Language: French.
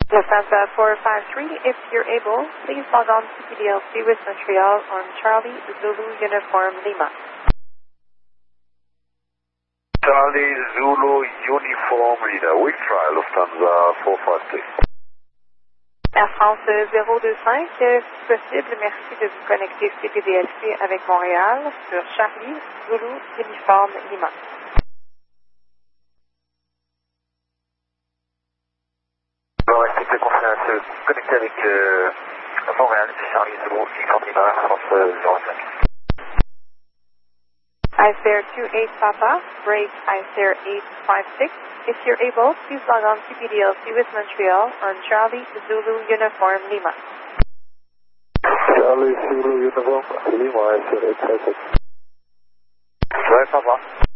Lufthansa 453, if you're able, please log on to PDLC with Montreal on Charlie Zulu Uniform Lima. Charlie Zulu Uniform Lima. We try Lufthansa 453. Air France 025, si possible, merci de vous connecter CPDLC avec Montréal sur Charlie Zulu Uniform Lima. Bon, respecte confiance, connecté avec Montréal, Charlie Zulu Uniform Lima, Air France 05. Iceair 28 Papa, break Iceair 856. If you're able, please log on to PDLC with Montreal on Charlie Zulu Uniform Lima. Charlie Zulu Uniform Lima, Iceair 856. Ouais, Papa.